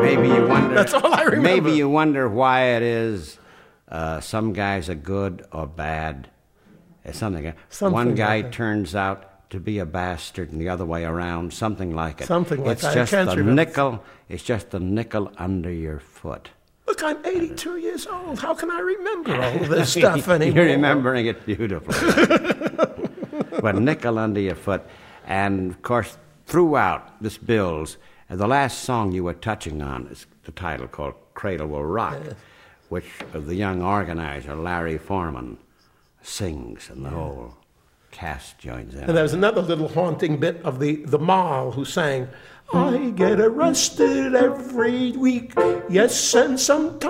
Maybe you wonder. That's all I remember. Maybe you wonder why it is some guys are good or bad. It's something. One guy like that. turns out to be a bastard, and the other way around. Something like it. Something like it's that. Just I can't the remember. nickel. It's just the nickel under your foot. Look, I'm 82 years old. How can I remember all of this stuff anymore? You're remembering it beautifully. But nickel under your foot. And, of course, throughout this builds, the last song you were touching on is the title called Cradle Will Rock, which the young organizer, Larry Foreman, sings, and the whole cast joins in. And there was another little haunting bit of the Mall who sang, I get arrested every week, yes, and sometimes